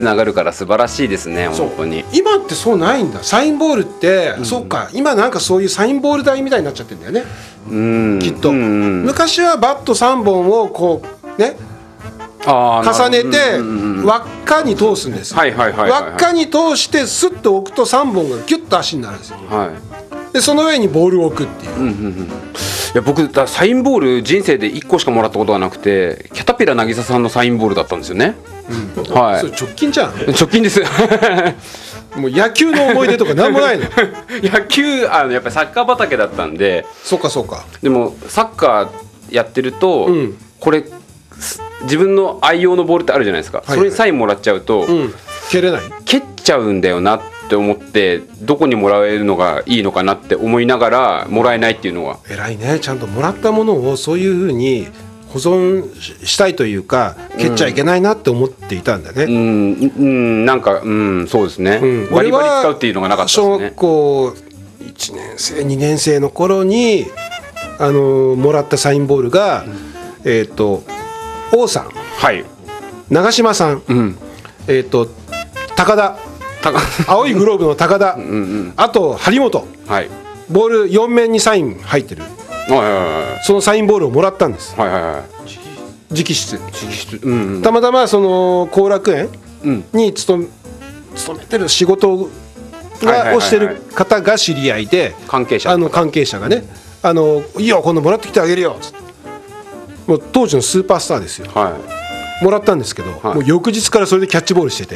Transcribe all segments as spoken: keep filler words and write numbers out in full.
つながるから素晴らしいですね本当に。 今ってそうないんだ。サインボールって、うん、そうか今なんかそういうサインボール台みたいになっちゃってるんだよね、うん、きっと、うん、昔はバットさんぼんをこうね重ねて輪っかに通すんです。輪っかに通してスッと置くとさんぼんがギュッと足になるんですよ、はい、でその上にボールを置くっていう、うんうんうん、いや僕だサインボール人生でいっこしかもらったことがなくて、キャタピラ渚さんのサインボールだったんですよね、うんはい、 それ直近じゃん。 直近ですもう野球の思い出とかなんもないの野球あのやっぱりサッカー畑だったんで。 そうかそうか。 でもサッカーやってると、うん、これ自分の愛用のボールってあるじゃないですか、はいはい、それにサインもらっちゃうと、うん、 蹴れない蹴っちゃうんだよなって思って、どこにもらえるのがいいのかなって思いながらもらえないっていうのは偉いね。ちゃんともらったものをそういうふうに保存したいというか、蹴っちゃいけないなって思っていたんだね。うん、 うん、なんか、うん、そうですね、うん、バリバリ使うっていうのがなかったですね。 小学校いちねん生にねん生の頃にあのもらったサインボールが、うん、えっ、ー、と王さん、はい、長嶋さん、うん、えっ、ー、と高田青いグローブの高田うん、うん、あと張本、はい、ボールよん面にサイン入ってる、はいはいはい、そのサインボールをもらったんです、はいはいはい、直筆、直筆、うんうん、たまたまその後楽園に勤め、勤めてる仕事がをしてる方が知り合いで、 関係者あの関係者がね、あのいいよ今度もらってきてあげるよつって、もう当時のスーパースターですよ、はい、もらったんですけど、はい、もう翌日からそれでキャッチボールしてて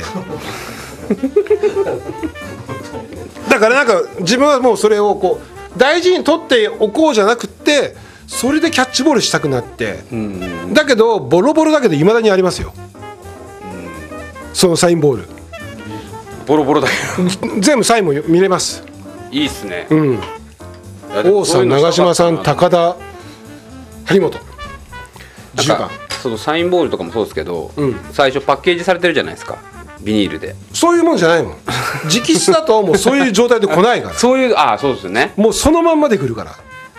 だからなんか自分はもうそれをこう大事に取っておこうじゃなくってそれでキャッチボールしたくなって、うん、だけどボロボロだけどいまだにありますよ、うん、そのサインボールボロボロだけど全部サインも見れます。 いいっすね、 うん、王さん、長嶋さん、高田、張本、じゅうばん。 そのサインボールとかもそうですけど、うん、最初パッケージされてるじゃないですか、ビニールで。 そういうもんじゃないもん直筆だともうそういう状態で来ないからそういう、ああそうですよね、 もうそのまんまで来るから。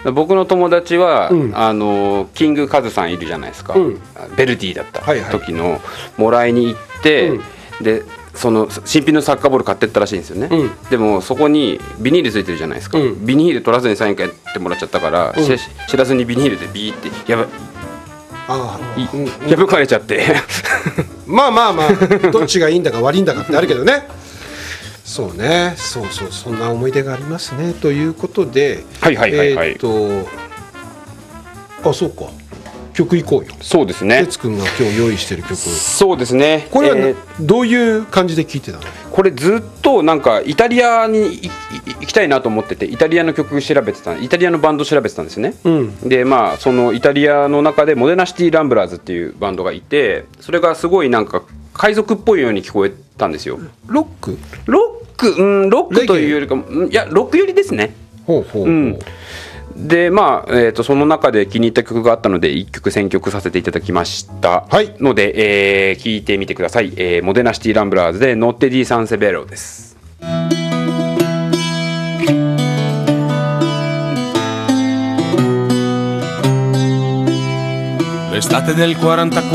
僕の友達は、うん、あのキングカズさんいるじゃないですか、うん、ベルディだった時の、はいはい、もらいに行って、うん、でその新品のサッカーボール買ってったらしいんですよね、うん、でもそこにビニールついてるじゃないですか、うん、ビニール取らずにサイン書いてもらっちゃったから、うん、知, 知らずにビニールでビーってやばあ破かれちゃってまあまあまあどっちがいいんだか悪いんだかってあるけどねそうね、そうそう、そんな思い出がありますね。ということで、 はいはいはいはい、 えー、っとあそうか、曲いこうよ。 そうですね、 哲くんが今日用意してる曲。 そうですね、 これは、えー、どういう感じで聴いてたの？ これずっとなんかイタリアに行きたいなと思ってて、イタリアの曲調べてた、イタリアのバンド調べてたんですよね、うん、でまあそのイタリアの中でモデナシティランブラーズっていうバンドがいて、それがすごいなんか海賊っぽいように聞こえたんですよ。 ロック？ ロック、うん、ロックというよりかも、いやロック寄りですね。ほうほうほう、うん、でまあ、えーと、その中で気に入った曲があったのでいっきょく選曲させていただきましたので、はい、えー、聴いてみてください、えー、モデナシティランブラーズでノッテディサンセベロです。 L'estate del quarantaquattro